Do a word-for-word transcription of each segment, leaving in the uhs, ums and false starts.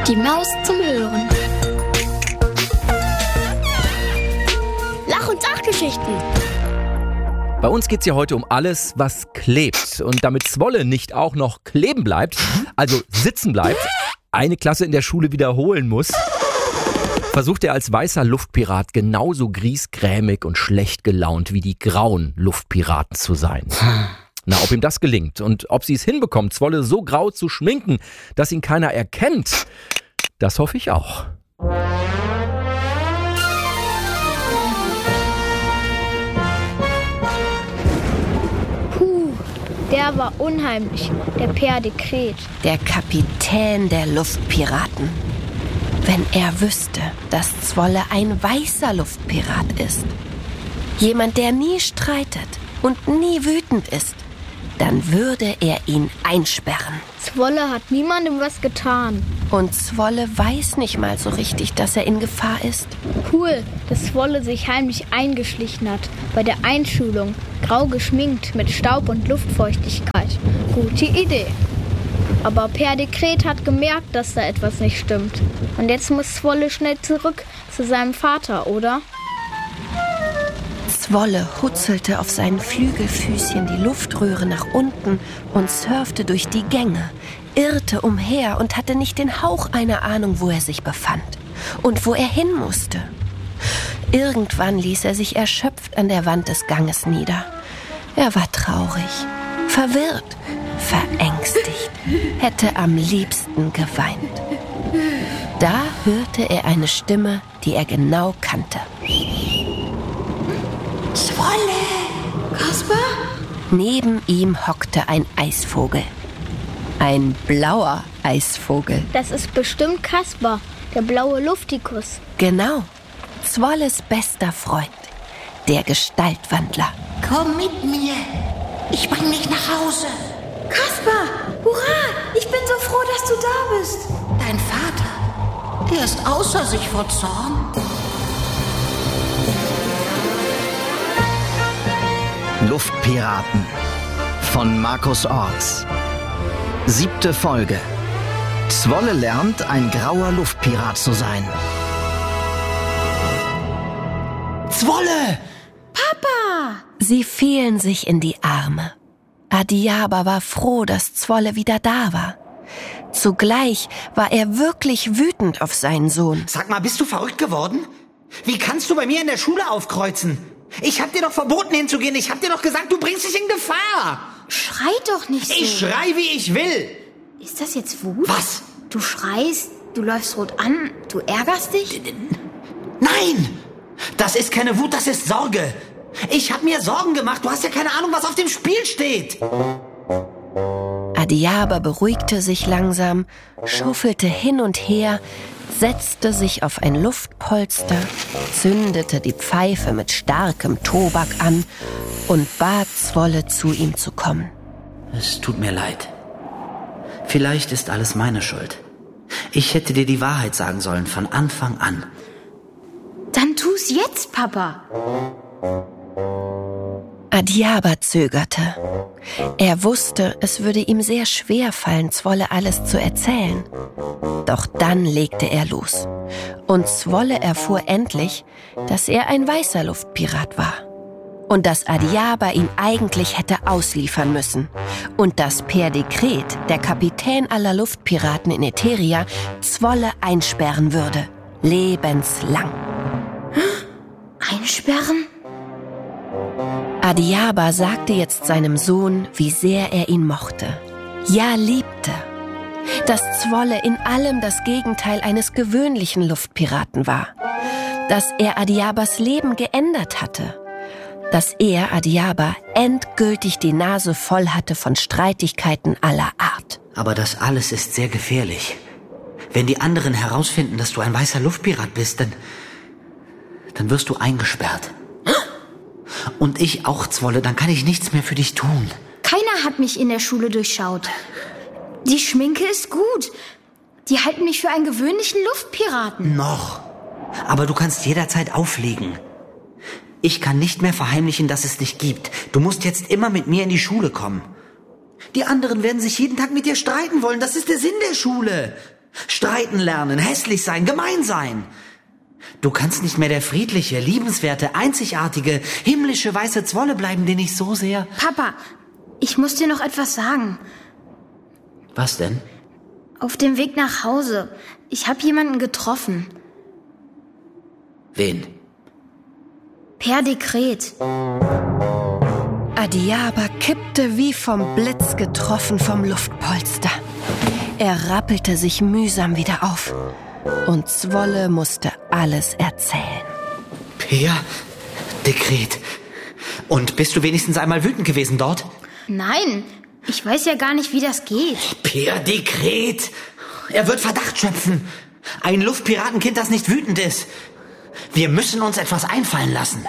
Die Maus zum Hören. Lach- und Sachgeschichten. Bei uns geht's ja heute um alles, was klebt. Und damit Zwolle nicht auch noch kleben bleibt, also sitzen bleibt, eine Klasse in der Schule wiederholen muss, versucht er als weißer Luftpirat genauso griesgrämig und schlecht gelaunt wie die grauen Luftpiraten zu sein. Na, ob ihm das gelingt und ob sie es hinbekommen, Zwolle so grau zu schminken, dass ihn keiner erkennt, das hoffe ich auch. Puh, der war unheimlich, der Père Dekret. Der Kapitän der Luftpiraten. Wenn er wüsste, dass Zwolle ein weißer Luftpirat ist. Jemand, der nie streitet und nie wütend ist, dann würde er ihn einsperren. Zwolle hat niemandem was getan. Und Zwolle weiß nicht mal so richtig, dass er in Gefahr ist. Cool, dass Zwolle sich heimlich eingeschlichen hat bei der Einschulung, grau geschminkt mit Staub und Luftfeuchtigkeit. Gute Idee. Aber Père Dekret hat gemerkt, dass da etwas nicht stimmt. Und jetzt muss Zwolle schnell zurück zu seinem Vater, oder? Zwolle hutzelte auf seinen Flügelfüßchen die Luftröhre nach unten und surfte durch die Gänge, irrte umher und hatte nicht den Hauch einer Ahnung, wo er sich befand und wo er hin musste. Irgendwann ließ er sich erschöpft an der Wand des Ganges nieder. Er war traurig, verwirrt, verängstigt, hätte am liebsten geweint. Da hörte er eine Stimme, die er genau kannte. Zwolle! Kasper? Neben ihm hockte ein Eisvogel. Ein blauer Eisvogel. Das ist bestimmt Kasper, der blaue Luftikus. Genau, Zwolles bester Freund, der Gestaltwandler. Komm mit mir. Ich bring dich nach Hause. Kasper, hurra! Ich bin so froh, dass du da bist. Dein Vater, der ist außer sich vor Zorn. Luftpiraten von Markus Orts. Siebte Folge. Zwolle lernt, ein grauer Luftpirat zu sein. Zwolle! Papa! Sie fielen sich in die Arme. Adiaba war froh, dass Zwolle wieder da war. Zugleich war er wirklich wütend auf seinen Sohn. Sag mal, bist du verrückt geworden? Wie kannst du bei mir in der Schule aufkreuzen? Ich hab dir doch verboten hinzugehen. Ich hab dir doch gesagt, du bringst dich in Gefahr. Schrei doch nicht so. Ich schrei, wie ich will. Ist das jetzt Wut? Was? Du schreist, du läufst rot an, du ärgerst dich? Nein! Das ist keine Wut, das ist Sorge. Ich hab mir Sorgen gemacht. Du hast ja keine Ahnung, was auf dem Spiel steht. Adiaba beruhigte sich langsam, schuffelte hin und her, setzte sich auf ein Luftpolster, zündete die Pfeife mit starkem Tobak an und bat Zwolle, zu ihm zu kommen. Es tut mir leid. Vielleicht ist alles meine Schuld. Ich hätte dir die Wahrheit sagen sollen von Anfang an. Dann tu's jetzt, Papa. Adiaba zögerte. Er wusste, es würde ihm sehr schwer fallen, Zwolle alles zu erzählen. Doch dann legte er los. Und Zwolle erfuhr endlich, dass er ein weißer Luftpirat war. Und dass Adiaba ihn eigentlich hätte ausliefern müssen. Und dass Père Dekret, der Kapitän aller Luftpiraten in Eteria, Zwolle einsperren würde. Lebenslang. Einsperren? Adiaba sagte jetzt seinem Sohn, wie sehr er ihn mochte. Ja, liebte. Dass Zwolle in allem das Gegenteil eines gewöhnlichen Luftpiraten war. Dass er Adiabas Leben geändert hatte. Dass er, Adiaba, endgültig die Nase voll hatte von Streitigkeiten aller Art. Aber das alles ist sehr gefährlich. Wenn die anderen herausfinden, dass du ein weißer Luftpirat bist, dann, dann wirst du eingesperrt. Und ich auch, Zwolle, dann kann ich nichts mehr für dich tun. Keiner hat mich in der Schule durchschaut. Die Schminke ist gut. Die halten mich für einen gewöhnlichen Luftpiraten. Noch. Aber du kannst jederzeit auflegen. Ich kann nicht mehr verheimlichen, dass es dich gibt. Du musst jetzt immer mit mir in die Schule kommen. Die anderen werden sich jeden Tag mit dir streiten wollen. Das ist der Sinn der Schule. Streiten lernen, hässlich sein, gemein sein. Du kannst nicht mehr der friedliche, liebenswerte, einzigartige, himmlische weiße Zwolle bleiben, den ich so sehr... Papa, ich muss dir noch etwas sagen. Was denn? Auf dem Weg nach Hause. Ich habe jemanden getroffen. Wen? Per Dekret. Adiaba kippte wie vom Blitz getroffen vom Luftpolster. Er rappelte sich mühsam wieder auf. Und Zwolle musste alles erzählen. Per Dekret. Und bist du wenigstens einmal wütend gewesen dort? Nein, ich weiß ja gar nicht, wie das geht. Per Dekret. Er wird Verdacht schöpfen. Ein Luftpiratenkind, das nicht wütend ist. Wir müssen uns etwas einfallen lassen.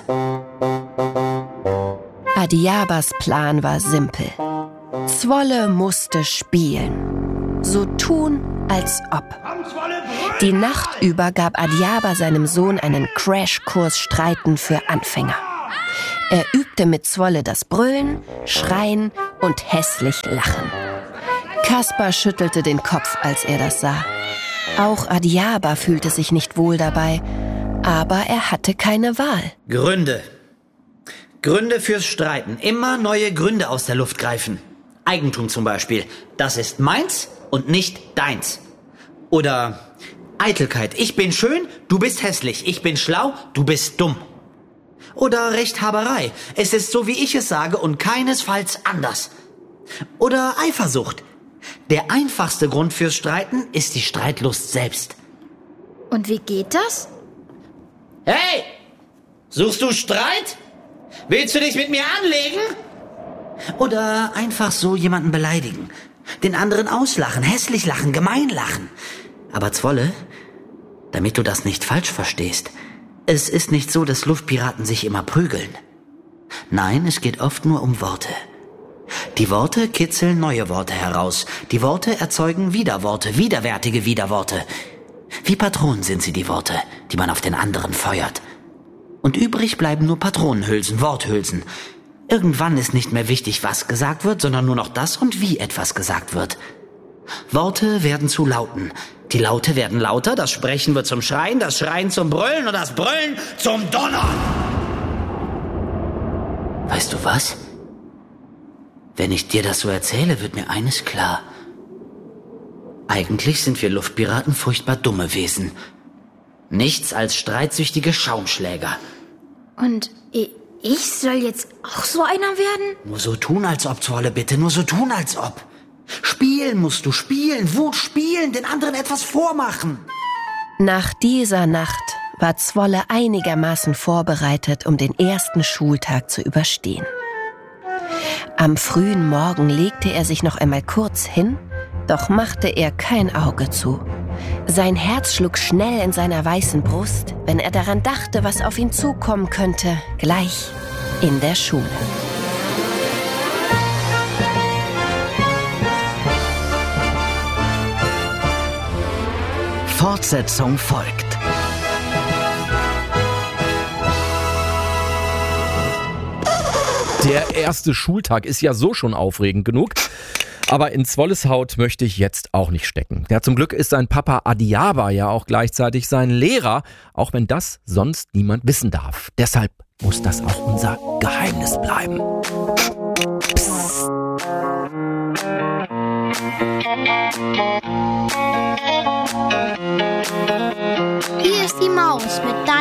Adiabas Plan war simpel. Zwolle musste spielen. So tun, als ob. Die Nacht über gab Adiaba seinem Sohn einen Crashkurs Streiten für Anfänger. Er übte mit Zwolle das Brüllen, Schreien und hässlich Lachen. Kaspar schüttelte den Kopf, als er das sah. Auch Adiaba fühlte sich nicht wohl dabei, aber er hatte keine Wahl. Gründe. Gründe fürs Streiten. Immer neue Gründe aus der Luft greifen. Eigentum zum Beispiel. Das ist meins und nicht deins. Oder Eitelkeit. Ich bin schön, du bist hässlich. Ich bin schlau, du bist dumm. Oder Rechthaberei. Es ist so, wie ich es sage und keinesfalls anders. Oder Eifersucht. Der einfachste Grund fürs Streiten ist die Streitlust selbst. Und wie geht das? Hey! Suchst du Streit? Willst du dich mit mir anlegen? Oder einfach so jemanden beleidigen. Den anderen auslachen, hässlich lachen, gemein lachen. Aber Zwolle, damit du das nicht falsch verstehst, es ist nicht so, dass Luftpiraten sich immer prügeln. Nein, es geht oft nur um Worte. Die Worte kitzeln neue Worte heraus. Die Worte erzeugen Widerworte, widerwärtige Widerworte. Wie Patronen sind sie, die Worte, die man auf den anderen feuert. Und übrig bleiben nur Patronenhülsen, Worthülsen. Irgendwann ist nicht mehr wichtig, was gesagt wird, sondern nur noch das und wie etwas gesagt wird. Worte werden zu Lauten. Die Laute werden lauter, das Sprechen wird zum Schreien, das Schreien zum Brüllen und das Brüllen zum Donnern. Weißt du was? Wenn ich dir das so erzähle, wird mir eines klar. Eigentlich sind wir Luftpiraten furchtbar dumme Wesen. Nichts als streitsüchtige Schaumschläger. Und ich soll jetzt auch so einer werden? Nur so tun, als ob, Zwolle, bitte. Nur so tun, als ob. Spielen musst du, spielen, Wut spielen, den anderen etwas vormachen. Nach dieser Nacht war Zwolle einigermaßen vorbereitet, um den ersten Schultag zu überstehen. Am frühen Morgen legte er sich noch einmal kurz hin, doch machte er kein Auge zu. Sein Herz schlug schnell in seiner weißen Brust, wenn er daran dachte, was auf ihn zukommen könnte, gleich in der Schule. Fortsetzung folgt. Der erste Schultag ist ja so schon aufregend genug. Aber in Zwolles Haut möchte ich jetzt auch nicht stecken. Ja, zum Glück ist sein Papa Adiaba ja auch gleichzeitig sein Lehrer, auch wenn das sonst niemand wissen darf. Deshalb muss das auch unser Geheimnis bleiben. Psst. Hier ist die Maus mit deinem